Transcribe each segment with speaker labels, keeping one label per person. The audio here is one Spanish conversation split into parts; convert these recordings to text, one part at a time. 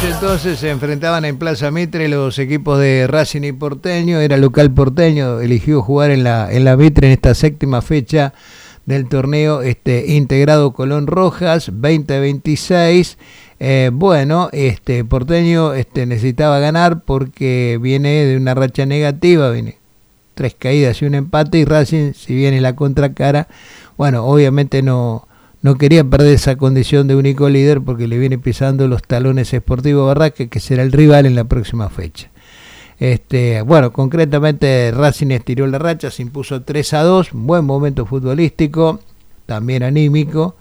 Speaker 1: noche entonces se enfrentaban en Plaza Mitre los equipos de Racing y Porteño. Era local Porteño, eligió jugar en la Mitre en esta séptima fecha del torneo integrado Colón Rojas 2026. Porteño necesitaba ganar porque viene de una racha negativa, viene 3 caídas y un empate, y Racing, si viene la contracara, obviamente no quería perder esa condición de único líder porque le viene pisando los talones Sportivo Barraca, que será el rival en la próxima fecha. Concretamente Racing estiró la racha, se impuso 3-2, buen momento futbolístico, también anímico,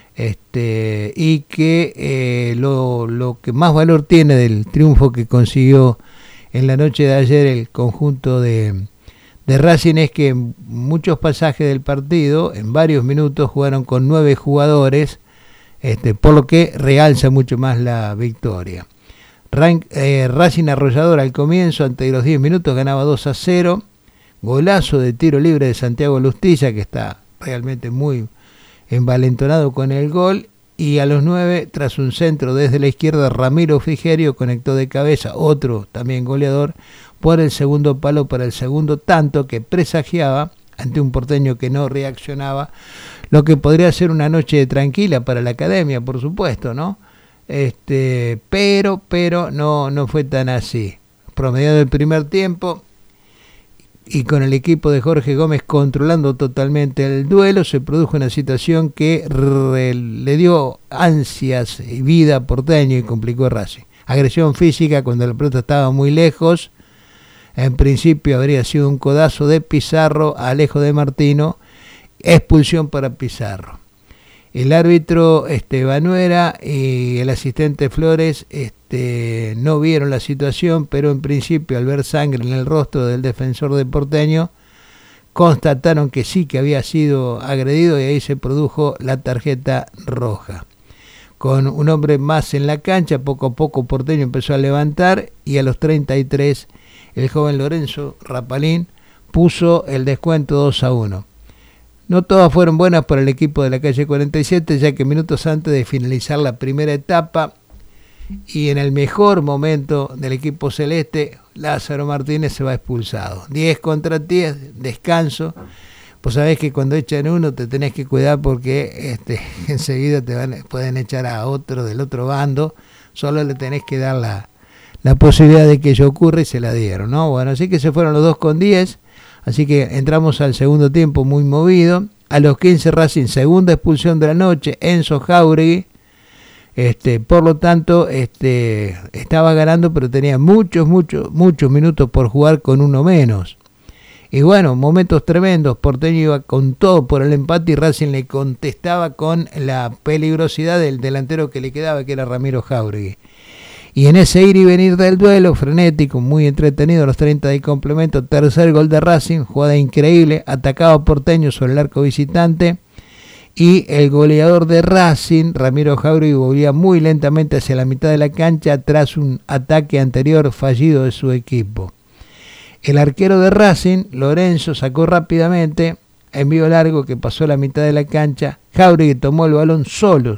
Speaker 1: y que lo que más valor tiene del triunfo que consiguió en la noche de ayer el conjunto de Racing es que en muchos pasajes del partido, en varios minutos, jugaron con 9 jugadores, por lo que realza mucho más la victoria. Racing arrollador al comienzo, ante los 10 minutos ganaba 2-0, golazo de tiro libre de Santiago Lustilla, que está realmente muy envalentonado con el gol, y a los 9, tras un centro desde la izquierda, Ramiro Frigerio conectó de cabeza, otro también goleador, por el segundo palo para el segundo tanto, que presagiaba, ante un Porteño que no reaccionaba, lo que podría ser una noche tranquila para la academia, por supuesto, ¿no? Pero no fue tan así. Promediado el primer tiempo, y con el equipo de Jorge Gómez controlando totalmente el duelo, se produjo una situación que le dio ansias y vida a Porteño y complicó a Racing. Agresión física cuando la pelota estaba muy lejos. En principio habría sido un codazo de Pizarro a Alejo de Martino, expulsión para Pizarro. El árbitro Banuera y el asistente Flores no vieron la situación, pero en principio, al ver sangre en el rostro del defensor de Porteño, constataron que sí, que había sido agredido, y ahí se produjo la tarjeta roja. Con un hombre más en la cancha, poco a poco Porteño empezó a levantar, y a los 33 el joven Lorenzo Rapalín puso el descuento 2-1. No todas fueron buenas para el equipo de la calle 47, ya que minutos antes de finalizar la primera etapa, y en el mejor momento del equipo celeste, Lázaro Martínez se va expulsado. 10 contra 10, descanso. Pues sabés que cuando echan uno te tenés que cuidar porque enseguida pueden echar a otro del otro bando. Solo le tenés que dar la posibilidad de que ello ocurra, y se la dieron, ¿no? Bueno, así que se fueron los 2 con 10. Así que entramos al segundo tiempo muy movido. A los 15 Racing, segunda expulsión de la noche, Enzo Jauregui. Por lo tanto, estaba ganando, pero tenía muchos minutos por jugar con uno menos. Y momentos tremendos. Porteño iba con todo por el empate y Racing le contestaba con la peligrosidad del delantero que le quedaba, que era Ramiro Jauregui. Y en ese ir y venir del duelo, frenético, muy entretenido, a los 30 de complemento, tercer gol de Racing, jugada increíble, atacado Porteño sobre el arco visitante, y el goleador de Racing, Ramiro Jauregui, volvía muy lentamente hacia la mitad de la cancha tras un ataque anterior fallido de su equipo. El arquero de Racing, Lorenzo, sacó rápidamente, envío largo que pasó a la mitad de la cancha. Jauregui tomó el balón solo.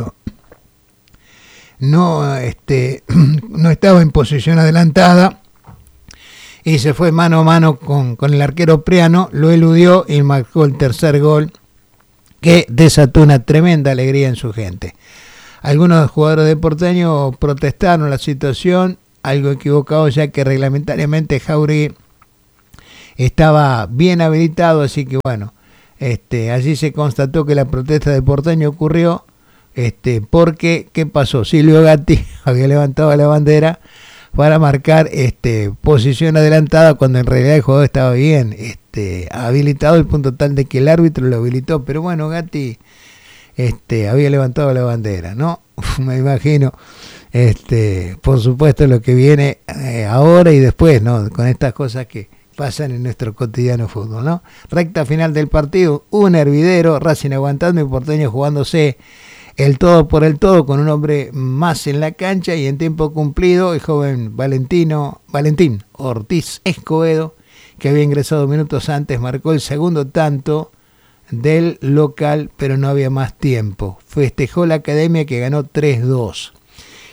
Speaker 1: No estaba en posición adelantada y se fue mano a mano con el arquero Priano, lo eludió y marcó el tercer gol, que desató una tremenda alegría en su gente. Algunos jugadores de Porteño protestaron la situación, algo equivocado, ya que reglamentariamente Jauregui estaba bien habilitado, así que allí se constató que la protesta de Porteño ocurrió. Porque, ¿qué pasó? Silvio Gatti había levantado la bandera para marcar posición adelantada, cuando en realidad el jugador estaba bien habilitado, al punto tal de que el árbitro lo habilitó. Pero Gatti había levantado la bandera, ¿no? Me imagino, por supuesto, lo que viene ahora y después, ¿no? Con estas cosas que pasan en nuestro cotidiano fútbol, ¿no? Recta final del partido, un hervidero, Racing aguantando y Porteño jugándose el todo por el todo, con un hombre más en la cancha, y en tiempo cumplido el joven Valentín Ortiz Escobedo, que había ingresado minutos antes, marcó el segundo tanto del local, pero no había más tiempo. Festejó la academia, que ganó 3-2.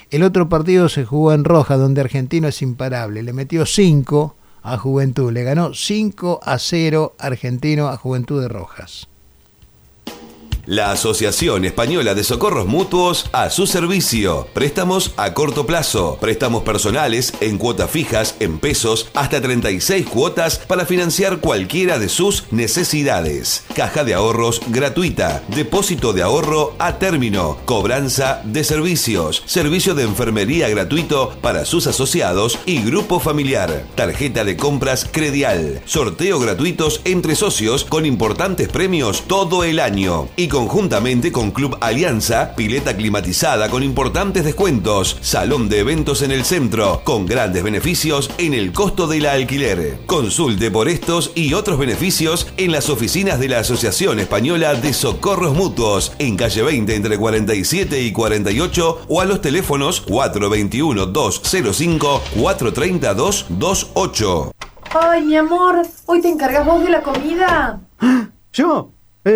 Speaker 1: El otro partido se jugó en Rojas, donde Argentino es imparable. Le metió 5 a Juventud. Le ganó 5-0 Argentino a Juventud de Rojas.
Speaker 2: La Asociación Española de Socorros Mutuos a su servicio. Préstamos a corto plazo, préstamos personales en cuotas fijas, en pesos, hasta 36 cuotas para financiar cualquiera de sus necesidades. Caja de ahorros gratuita, depósito de ahorro a término, cobranza de servicios, servicio de enfermería gratuito para sus asociados y grupo familiar, tarjeta de compras Credial, sorteo gratuitos entre socios con importantes premios todo el año y conjuntamente con Club Alianza, pileta climatizada con importantes descuentos, salón de eventos en el centro, con grandes beneficios en el costo del alquiler. Consulte por estos y otros beneficios en las oficinas de la Asociación Española de Socorros Mutuos, en calle 20 entre 47 y 48 o a los teléfonos 421-205, 430-228.
Speaker 3: Ay, mi amor, ¿hoy te encargas vos de la comida?
Speaker 4: ¿Yo?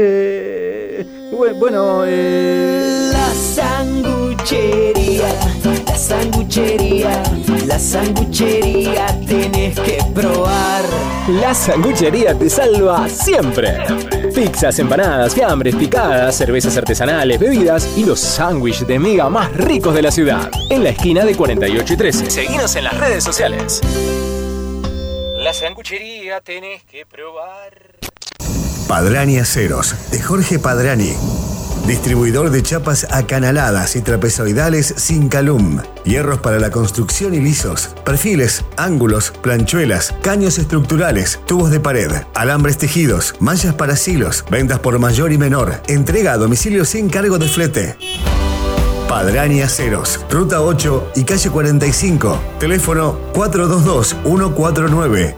Speaker 4: Bueno,
Speaker 5: La sanguchería, la sanguchería, la sanguchería tenés que probar.
Speaker 6: La sanguchería te salva siempre. Pizzas, empanadas, fiambres, picadas, cervezas artesanales, bebidas y los sándwiches de miga más ricos de la ciudad. En la esquina de 48 y 13. Seguinos en las redes sociales. La sanguchería tenés que probar.
Speaker 7: Padrani Aceros, de Jorge Padrani. Distribuidor de chapas acanaladas y trapezoidales sin calum. Hierros para la construcción y lisos. Perfiles, ángulos, planchuelas, caños estructurales, tubos de pared, alambres tejidos, manchas para silos. Ventas por mayor y menor. Entrega a domicilio sin cargo de flete. Padrani Aceros, Ruta 8 y calle 45. Teléfono 422-149,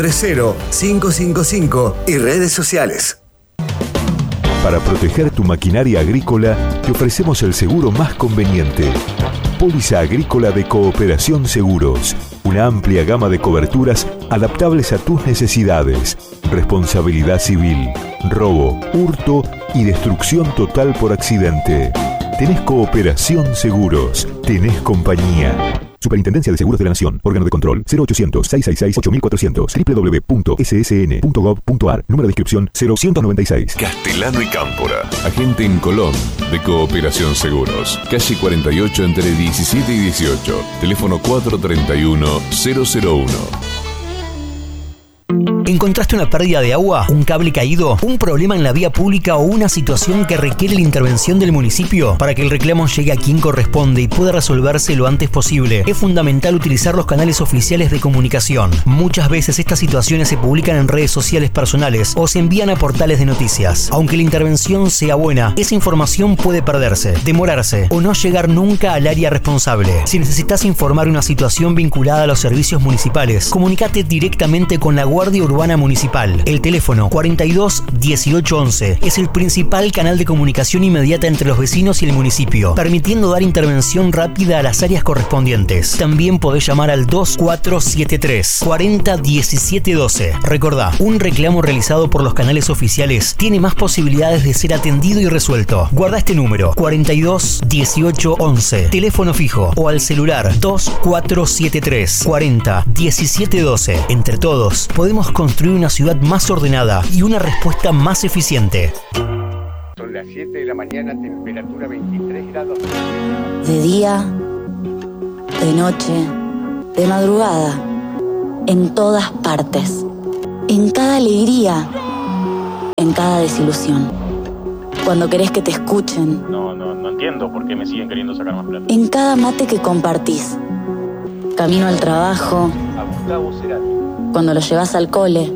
Speaker 7: 430-555 y redes sociales.
Speaker 8: Para proteger tu maquinaria agrícola, te ofrecemos el seguro más conveniente. Póliza Agrícola de Cooperación Seguros. Una amplia gama de coberturas adaptables a tus necesidades. Responsabilidad civil, robo, hurto y destrucción total por accidente. Tenés Cooperación Seguros. Tenés compañía. Superintendencia de Seguros de la Nación. Órgano de control 0800-666-8400. www.ssn.gov.ar. Número de inscripción 0196.
Speaker 9: Castellano y Cámpora. Agente en Colón de Cooperación Seguros. Calle 48 entre 17 y 18. Teléfono 431-001.
Speaker 10: ¿Encontraste una pérdida de agua, un cable caído, un problema en la vía pública o una situación que requiere la intervención del municipio? Para que el reclamo llegue a quien corresponde y pueda resolverse lo antes posible, es fundamental utilizar los canales oficiales de comunicación. Muchas veces estas situaciones se publican en redes sociales personales o se envían a portales de noticias. Aunque la intervención sea buena, esa información puede perderse, demorarse o no llegar nunca al área responsable. Si necesitas informar una situación vinculada a los servicios municipales, comunícate directamente con la Guardia Urbana Municipal. El teléfono 42 18 11 es el principal canal de comunicación inmediata entre los vecinos y el municipio, permitiendo dar intervención rápida a las áreas correspondientes. También podés llamar al 2473 40 17 12. Recordá, un reclamo realizado por los canales oficiales tiene más posibilidades de ser atendido y resuelto. Guarda este número 42 18 11, teléfono fijo, o al celular 2473 40 17 12. Entre todos podemos construir una ciudad más ordenada y una respuesta más eficiente.
Speaker 11: Son las 7 de la mañana, temperatura 23 grados.
Speaker 12: De día, de noche, de madrugada, en todas partes, en cada alegría, en cada desilusión. Cuando querés que te escuchen.
Speaker 13: No entiendo por qué me siguen queriendo sacar más plata.
Speaker 12: En cada mate que compartís. Camino al trabajo.
Speaker 13: A Gustavo Cerati.
Speaker 12: Cuando lo llevas al cole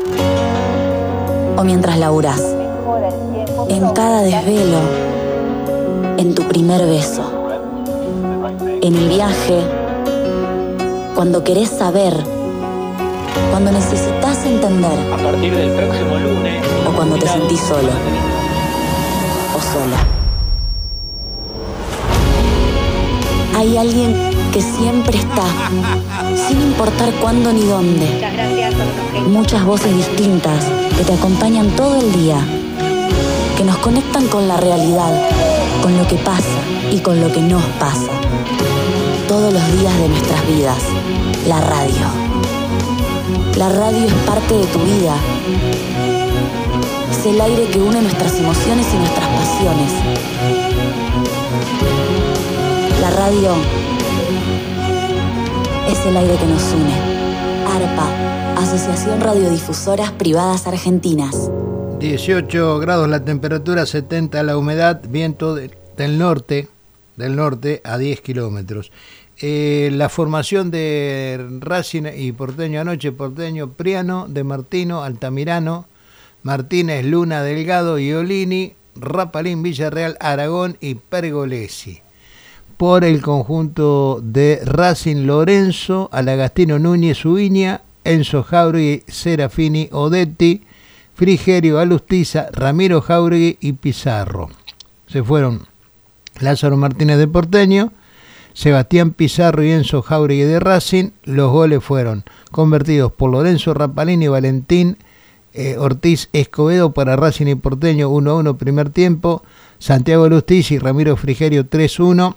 Speaker 12: o mientras laburás, en cada desvelo, en tu primer beso, en el viaje, cuando querés saber, cuando necesitas entender,
Speaker 13: a partir del próximo lunes,
Speaker 12: o cuando te sentís solo o sola. Hay alguien que siempre está, sin importar cuándo ni dónde. Muchas voces distintas que te acompañan todo el día, que nos conectan con la realidad, con lo que pasa y con lo que nos pasa. todos los días de nuestras vidas, la radio. La radio es parte de tu vida. Es el aire que une nuestras emociones y nuestras pasiones. La radio es el aire que nos une. ARPA, Asociación Radiodifusoras Privadas Argentinas.
Speaker 1: 18 grados la temperatura, 70 la humedad, viento del norte a 10 kilómetros. La formación de Racing y Porteño anoche: Porteño, Priano, De Martino, Altamirano, Martínez, Luna, Delgado, Iolini, Rapalín, Villarreal, Aragón y Pergolesi. Por el conjunto de Racing: Lorenzo, Alagastino, Núñez, Ubiña, Enzo Jauregui, Serafini, Odetti, Frigerio, Alustiza, Ramiro Jauregui y Pizarro. Se fueron Lázaro Martínez de Porteño, Sebastián Pizarro y Enzo Jauregui de Racing. Los goles fueron convertidos por Lorenzo Rapalini y Valentín Ortiz Escobedo para Racing y Porteño, 1-1 primer tiempo. Santiago Alustiza y Ramiro Frigerio, 3-1.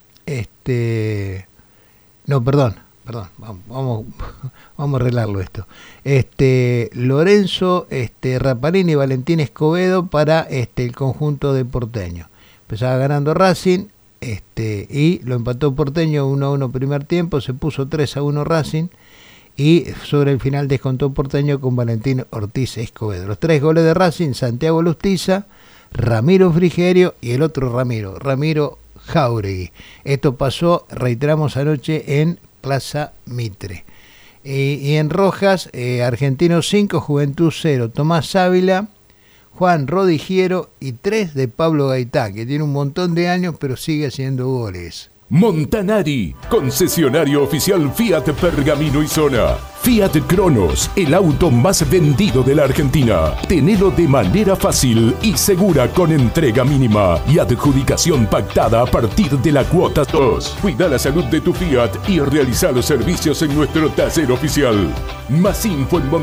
Speaker 1: Vamos a arreglarlo esto. Lorenzo Rapalini y Valentín Escobedo para el conjunto de Porteño. Empezaba ganando Racing y lo empató Porteño, 1-1 primer tiempo, se puso 3-1 Racing y sobre el final descontó Porteño con Valentín Ortiz Escobedo. Los 3 goles de Racing: Santiago Alustiza, Ramiro Frigerio y el otro Ramiro Jauregui. Esto pasó, reiteramos, anoche en Plaza Mitre. Y en Rojas, Argentinos 5, Juventud 0, Tomás Ávila, Juan Rodigiero y 3 de Pablo Gaitán, que tiene un montón de años pero sigue haciendo goles.
Speaker 4: Montanari, concesionario oficial Fiat Pergamino y Zona. Fiat Cronos, el auto más vendido de la Argentina. Tenelo de manera fácil y segura con entrega mínima y adjudicación pactada a partir de la cuota 2. Cuida la salud de tu Fiat y realiza los servicios en nuestro taller oficial. Más info en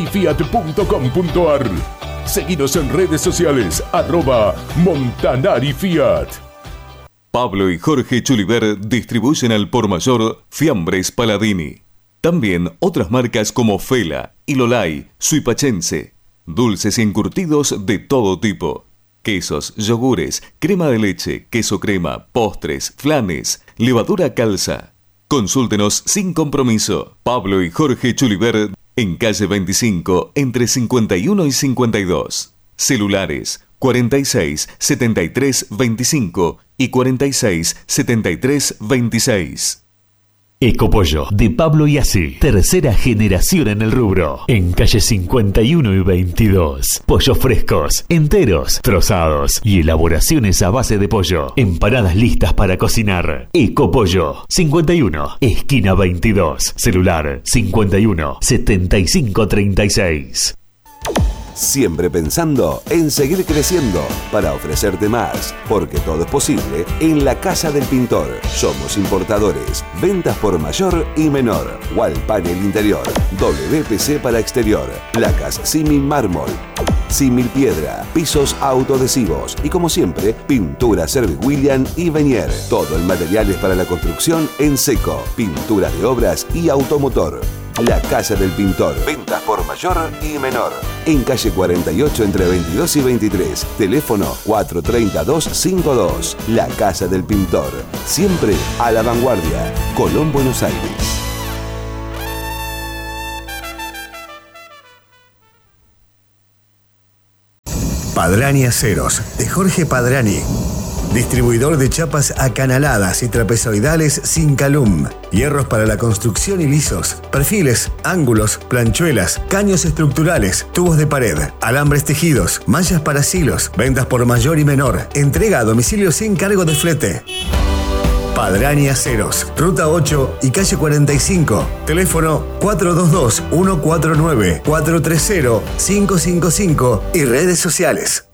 Speaker 4: montanarifiat.com.ar. Seguinos en redes sociales, @MontanariFiat.
Speaker 2: Pablo y Jorge Chuliver distribuyen al por mayor Fiambres Paladini. También otras marcas como Fela, Ilolay, Suipachense. Dulces y encurtidos de todo tipo. Quesos, yogures, crema de leche, queso crema, postres, flanes, levadura calza. Consúltenos sin compromiso. Pablo y Jorge Chuliver en calle 25, entre 51 y 52. Celulares 46 73 25 y 46 73 26.
Speaker 8: Ecopollo de Pablo y Así, tercera generación en el rubro, en calle 51 y 22. Pollos frescos, enteros, trozados y elaboraciones a base de pollo. Empanadas listas para cocinar. Ecopollo 51, esquina 22. Celular 51 75 36.
Speaker 2: Siempre pensando en seguir creciendo para ofrecerte más, porque todo es posible en la Casa del Pintor. Somos importadores, ventas por mayor y menor, wall panel interior, WPC para exterior, placas símil mármol, símil piedra, pisos autoadhesivos y, como siempre, pintura Servic-William y Venier. Todo el material es para la construcción en seco, pinturas de obras y automotor. La Casa del Pintor. Ventas por mayor y menor. En calle 48 entre 22 y 23. Teléfono 432-52. La Casa del Pintor. Siempre a la vanguardia. Colón, Buenos Aires.
Speaker 7: Padrani Aceros, de Jorge Padrani. Distribuidor de chapas acanaladas y trapezoidales sin calum. Hierros para la construcción y lisos. Perfiles, ángulos, planchuelas, caños estructurales, tubos de pared, alambres tejidos, mallas para silos. Ventas por mayor y menor. Entrega a domicilio sin cargo de flete. Padrani Aceros, Ruta 8 y calle 45. Teléfono 422-149-430-555 y redes sociales.